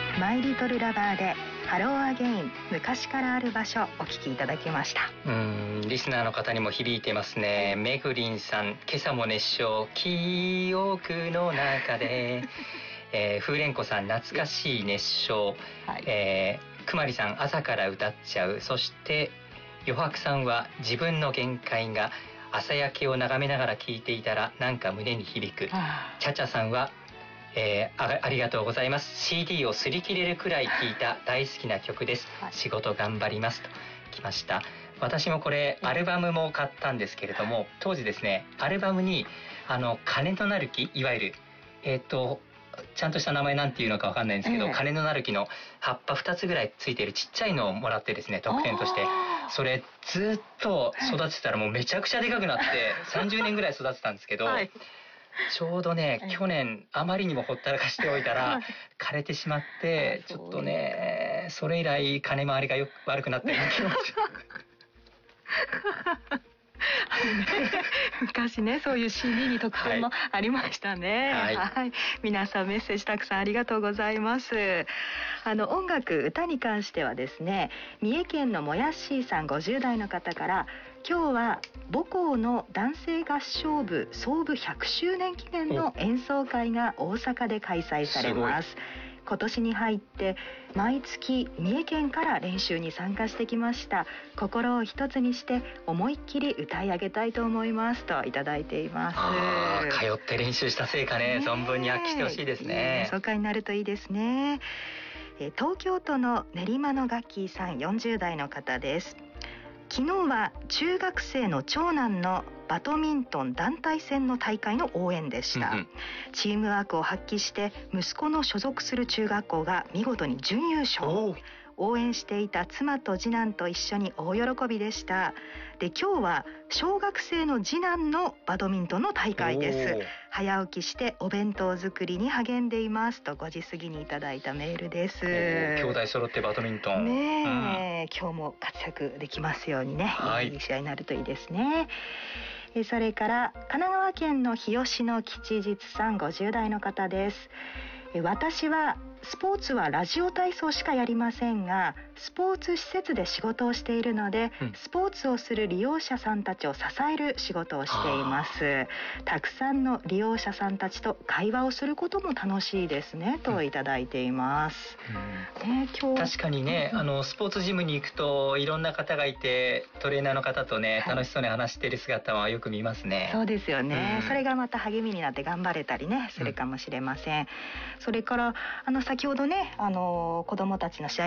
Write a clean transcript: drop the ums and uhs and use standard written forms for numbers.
マイリトルラバーでハローアゲイン、昔からある場所お聞きいただきました。 リスナーの方にも響いてますね。めぐりんさん、今朝も熱唱、記憶の中で風蓮子さん、懐かしい熱唱、くまりさん、朝から歌っちゃう。そして余白さんは、自分の限界が朝焼けを眺めながら聴いていたらなんか胸に響く。ちゃちゃさんは、ありがとうございます。 CD を擦り切れるくらい聴いた大好きな曲です。仕事頑張りますと来ました。私もこれアルバムも買ったんですけれども、当時ですね、アルバムに鐘のなる木、いわゆるちゃんとした名前なんていうのかわかんないんですけど、鐘のなる木の葉っぱ2つぐらいついてるちっちゃいのをもらってですね、特典として。それずっと育てたらもうめちゃくちゃでかくなって30年ぐらい育てたんですけど、ちょうどね、去年あまりにもほったらかしておいたら枯れてしまって、ちょっとね、それ以来金回りが悪くなってる気持ち昔ね、そういう CD に特典もありましたね。皆さんメッセージたくさんありがとうございます。音楽、歌に関してはですね、三重県のもやっしーさん50代の方から、今日は母校の男性合唱部創部100周年記念の演奏会が大阪で開催されます。今年に入って毎月三重県から練習に参加してきました。心を一つにして思いっきり歌い上げたいと思いますといただいています。 通って練習した成果ね、存分に発揮してほしいですね。 演奏会になるといいですね。東京都の練馬のガッキーさん40代の方です。昨日は中学生の長男のバドミントン団体戦の大会の応援でした。チームワークを発揮して息子の所属する中学校が見事に準優勝。応援していた妻と次男と一緒に大喜びでした。で、今日は小学生の次男のバドミントンの大会です。早起きしてお弁当作りに励んでいますと5時過ぎにいただいたメールです。 兄弟揃ってバドミントンね、今日も活躍できますようにね、いい試合になるといいですね。それから神奈川県の日吉の吉実さん50代の方です。私はスポーツはラジオ体操しかやりませんが、スポーツ施設で仕事をしているので、スポーツをする利用者さんたちを支える仕事をしています。たくさんの利用者さんたちと会話をすることも楽しいですねといただいています。 確かにね、スポーツジムに行くといろんな方がいて、トレーナーの方とね、楽しそうに話している姿はよく見ますね。 そうですよね。それがまた励みになって頑張れたりねするかもしれません。それから先ほどね、子どもたちの試合